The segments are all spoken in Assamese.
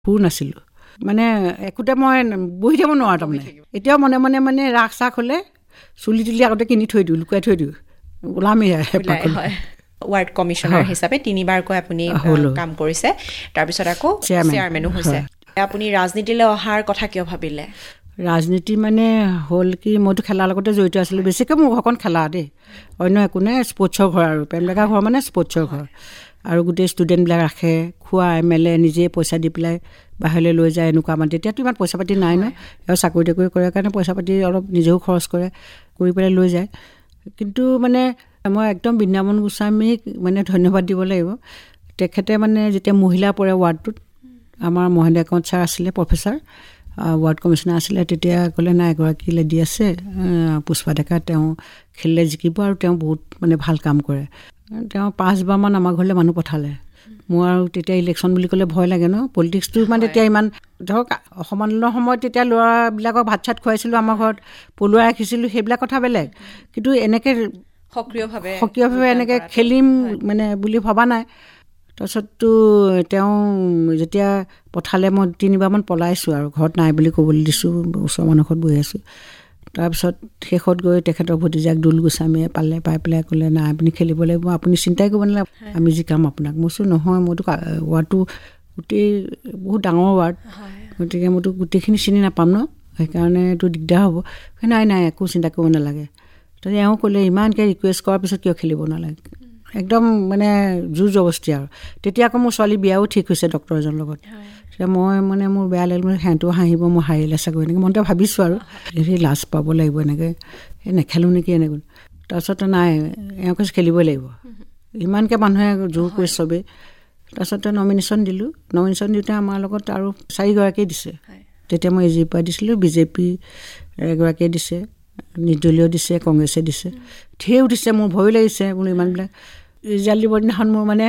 সুৰ নাছিলোঁ মানে একোতে মই বহি যাব নোৱাৰোঁ তাৰমানে এতিয়াও মনে মনে মানে ৰাস চাক হ'লে চুলি তুলি আগতে কিনি থৈ দিওঁ লুকুৱাই থৈ দিওঁ ওলামেই ৱাৰ্ড কমিশ্যনাৰ হিচাপে 3বাৰকৈ আপুনি কাম কৰিছে তাৰপিছত আকৌ চেয়াৰমেনো হৈছে আপুনি ৰাজনীতিলৈ অহাৰ কথা কিয় ভাবিলে ৰাজনীতি মানে হ'ল কি মইতো খেলাৰ লগতে জড়িত আছিলোঁ বেছিকৈ মোৰ ঘৰখন খেলা দেই অন্য একো নাই স্পৰ্টছৰ ঘৰ আৰু প্ৰেম ডেকা ঘৰ মানে স্পৰ্টছৰ ঘৰ আৰু গোটেই ষ্টুডেণ্টবিলাক ৰাখে খোৱা MLA নিজে পইচা দি পেলাই বাহিৰলৈ লৈ যায় এনেকুৱা মানে তেতিয়াতো ইমান পইচা পাতি নাই ন আৰু চাকৰি তাকৰি কৰে কাৰণে পইচা পাতি অলপ নিজেও খৰচ কৰে কৰি পেলাই লৈ যায় কিন্তু মানে মই একদম বৃন্দাবন গোস্বামীক মানে ধন্যবাদ দিব লাগিব তেখেতে মানে যেতিয়া মহিলা পৰে ৱাৰ্ডটোত আমাৰ মহেন্দ্ৰ কান্ত ছাৰ আছিলে প্ৰফেচাৰ ৱাৰ্ড কমিশ্যনাৰ আছিলে তেতিয়া ক'লে নাই এগৰাকী লেডি আছে পুষ্পা ডেকা তেওঁ খেলিলে জিকিব আৰু তেওঁ বহুত মানে ভাল কাম কৰে তেওঁ 5বাৰমান আমাৰ ঘৰলৈ মানুহ পঠালে মোৰ আৰু তেতিয়া ইলেকশ্যন বুলি ক'লে ভয় লাগে ন পলিটিক্সটো মানে তেতিয়া ইমান ধৰক অসম আন্দোলনৰ সময়ত তেতিয়া ল'ৰাবিলাকক ভাত চাত খুৱাইছিলোঁ আমাৰ ঘৰত পলুৱাই ৰাখিছিলোঁ সেইবিলাক কথা বেলেগ কিন্তু এনেকৈ সক্ৰিয়ভাৱে এনেকৈ খেলিম মানে বুলি ভবা নাই তাৰপিছততো তেওঁ যেতিয়া পঠালে মই 3বাৰমান পলাইছোঁ আৰু ঘৰত নাই বুলি ক'বলৈ দিছোঁ ওচৰৰ মানুহ ঘৰত বহি আছোঁ তাৰপিছত শেষত গৈ তেখেতৰ ভতিজাক দোল গোস্বামীয়ে পাই পেলাই ক'লে নাই আপুনি খেলিব লাগিব আপুনি চিন্তাই কৰিব নালাগে আমি জিকাম আপোনাক মই কৈছোঁ নহয় মইতো ৱাৰ্ডটো গোটেই বহুত ডাঙৰ ৱাৰ্ড গতিকে মইতো গোটেইখিনি চিনি নাপাম ন সেইকাৰণে এইটো দিগদাৰ হ'ব নাই একো চিন্তা কৰিব নালাগে তাৰপিছত এওঁ ক'লে ইমানকৈ ৰিকুৱেষ্ট কৰাৰ পিছত কিয় খেলিব নালাগে একদম মানে জোৰ জবস্তি আৰু তেতিয়া আকৌ মোৰ ছোৱালী বিয়াও ঠিক হৈছে ডক্তৰ এজনৰ লগত মই মানে মোৰ বেয়া লাগিল মানে সিহঁতেও হাঁহিব মই হাৰিলে চাগৈ এনেকৈ মনতে ভাবিছোঁ আৰু হেৰি লাজ পাব লাগিব এনেকৈ নেখেলোঁ নেকি এনেকৈ তাৰপিছত নাই এওঁ কৈছে খেলিবই লাগিব ইমানকৈ মানুহে জোৰ কৰি চবেই তাৰপিছতে নমিনেশ্যন দিলোঁ নমিনেশ্যন দিওঁতে আমাৰ লগত আৰু 4গৰাকীয়ে দিছে তেতিয়া মই AGৰ পৰা দিছিলোঁ BJP এগৰাকীয়ে দিছে নিৰ্দলীয় দিছে কংগ্ৰেছে দিছে ঢেৰ দিছে মোৰ ভয় লাগিছে বোলো ইমানবিলাক ৰিজাল্ট দিবৰ দিনাখন মোৰ মানে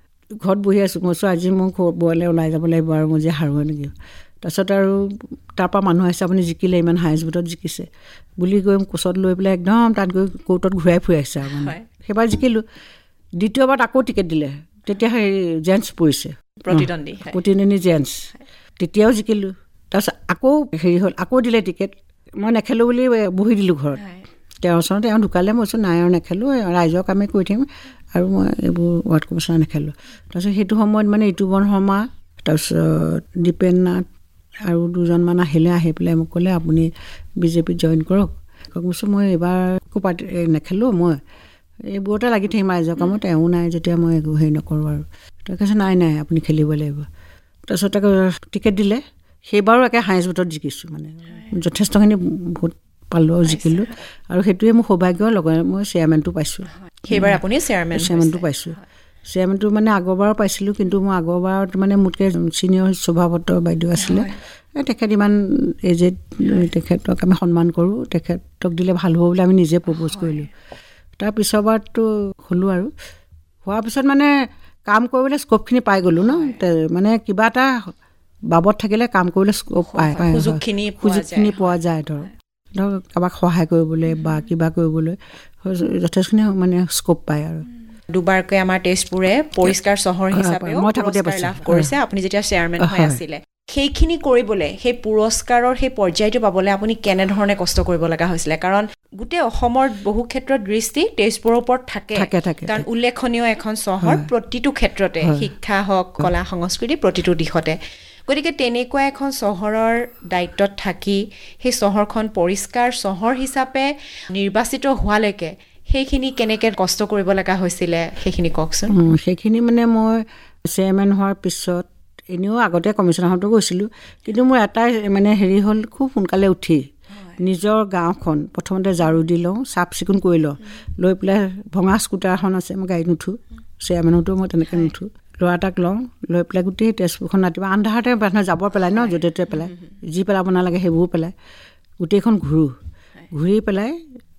ঘৰত বহি আছোঁ মই আজি মোক বৰলৈ ওলাই যাব লাগিব আৰু মই যে হাৰোঁ নেকি তাৰপিছত আৰু তাৰপৰা মানুহ আহিছে আপুনি জিকিলে ইমান হায়েষ্ট ভোটত জিকিছে বুলি গৈ কোচত লৈ পেলাই একদম তাত গৈ কোৰ্টত ঘূৰাই ফুৰি আহিছে আৰু মানে সেইবাৰ জিকিলোঁ দ্বিতীয়বাৰত আকৌ টিকেট দিলে তেতিয়া সেই জেণ্টছ পৰিছে প্ৰতিদ্বন্দ্বী জেণ্টছ তেতিয়াও জিকিলোঁ তাৰপিছত আকৌ হেৰি হ'ল আকৌ দিলে টিকেট মই নেখেলোঁ বুলি বহি দিলোঁ ঘৰত তেওঁৰ ওচৰত তেওঁ ঢুকালে মই কৈছোঁ নাই আৰু নেখেলোঁ ৰাইজৰ কামেই কৰি থাকিম আৰু মই এইবোৰ ৱাৰ্ড কমিশ্যনাৰ নেখেলোঁ তাৰপিছত সেইটো সময়ত মানে ইতুবন শৰ্মা তাৰপিছত দীপেন নাথ আৰু দুজনমান আহি পেলাই মোক ক'লে আপুনি BJPত জইন কৰক কৈছোঁ মই এইবাৰ একো পাৰ্টি নেখেলোঁ মই এইবোৰতে লাগি থাকিম ৰাইজৰ কামত এওঁ নাই যেতিয়া মই একো হেৰি নকৰোঁ আৰু তাৰ কৈছে নাই আপুনি খেলিব লাগিব তাৰপিছত তাকে টিকেট দিলে সেইবাৰো একে হায়েষ্ট ভোটত জিকিছোঁ মানে যথেষ্টখিনি ভোট পালোঁ আৰু জিকিলোঁ আৰু সেইটোৱে মোৰ সৌভাগ্য লগে মই চেয়াৰমেনটো পাইছোঁ সেইবাৰ আপুনি চেয়াৰমেনটো পাইছোঁ চেয়াৰমেনটো মানে আগৰবাৰো পাইছিলোঁ কিন্তু মই আগৰবাৰত মানে মোতকৈ ছিনিয়ৰ শোভাবত্ৰ বাইদেউ আছিলে তেখেত ইমান এজেড তেখেতক আমি সন্মান কৰোঁ তেখেতক দিলে ভাল হ'ব বুলি আমি নিজে প্ৰপ'জ কৰিলোঁ তাৰ পিছৰবাৰতো হ'লোঁ আৰু হোৱাৰ পিছত মানে কাম কৰিবলৈ স্ক'পখিনি পাই গ'লোঁ ন মানে কিবা এটা বাবদ থাকিলে কাম কৰিবলৈ স্ক'প পায় সুযোগখিনি পোৱা যায় ধৰক কাৰোবাক সহায় কৰিবলৈ বা কিবা কৰিবলৈ যথেষ্টখিনি মানে স্ক'প পায় আৰু দুবাৰকৈ আমাৰ তেজপুৰে পৰিষ্কাৰ চহৰ হিচাপে লাভ কৰিছে আপুনি যেতিয়া চেয়াৰমেন হৈ আছিলে সেইখিনি কৰিবলৈ সেই পুৰস্কাৰৰ সেই পৰ্যায়টো পাবলৈ আপুনি কেনেধৰণে কষ্ট কৰিব লগা হৈছিলে কাৰণ গোটেই অসমৰ বহু ক্ষেত্ৰত দৃষ্টি তেজপুৰৰ ওপৰত থাকে কাৰণ উল্লেখনীয় এখন চহৰ প্ৰতিটো ক্ষেত্ৰতে শিক্ষা হওক কলা সংস্কৃতি প্ৰতিটো দিশতে গতিকে তেনেকুৱা এখন চহৰৰ দায়িত্বত থাকি সেই চহৰখন পৰিষ্কাৰ চহৰ হিচাপে নিৰ্বাচিত হোৱালৈকে সেইখিনি কেনেকৈ কষ্ট কৰিব লগা হৈছিলে সেইখিনি কওকচোন সেইখিনি মানে মই চেয়াৰমেন হোৱাৰ পিছত এনেও আগতে কমিশ্যনাৰহঁতো গৈছিলোঁ কিন্তু মোৰ এটাই মানে হেৰি হ'ল খুব সোনকালে উঠি নিজৰ গাঁওখন প্ৰথমতে ঝাৰু দি লওঁ চাফ চিকুণ কৰি লওঁ লৈ পেলাই ভঙা স্কুটাৰ এখন আছে মই গাড়ীত নুঠোঁ চেয়াৰমেনতো মই তেনেকৈ নুঠোঁ ল'ৰা এটাক লওঁ লৈ পেলাই গোটেই তেজপুৰখন ৰাতিপুৱা আন্ধাৰতে মানুহে জাবৰ পেলায় ন য'তে ত'তে পেলায় যি পেলাব নালাগে সেইবোৰ পেলায় গোটেইখন ঘূৰি পেলাই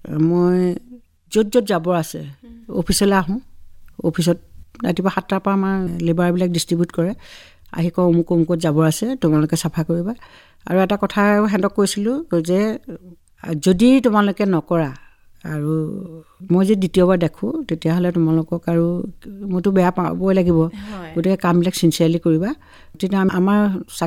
মই য'ত জাবৰ আছে অফিচলৈ আহোঁ অফিচত ৰাতিপুৱা 7টাৰ পৰা আমাৰ লেবাৰবিলাক ডিষ্ট্ৰিবিউট কৰে আহি কওঁ অমুকত জাবৰ আছে তোমালোকে চাফা কৰিবা আৰু এটা কথা সিহঁতক কৈছিলোঁ যে যদি তোমালোকে নকৰা আৰু মই যে দ্বিতীয়বাৰ দেখোঁ তেতিয়াহ'লে তোমালোকক আৰু মইতো বেয়া পাবই লাগিব গতিকে কামবিলাক চিনচিয়াৰলি কৰিবা তেতিয়া আমাৰ